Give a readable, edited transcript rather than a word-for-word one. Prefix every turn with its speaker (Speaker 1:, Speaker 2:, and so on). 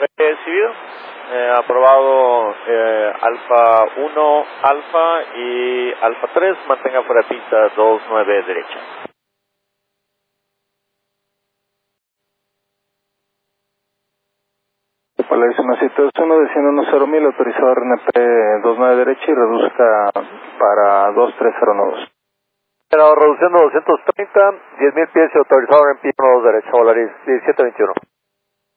Speaker 1: Recibido. Aprobado Alfa 1, Alfa y Alfa 3, mantenga fuera de pista 29 derecha.
Speaker 2: Polaris 1721, desciende 10.000, autorizado RNP 29 derecha y reduzca para 2302.
Speaker 3: Reduciendo 230, 10.000 pies y autorizado RNP 12 derecha, Polaris 1721.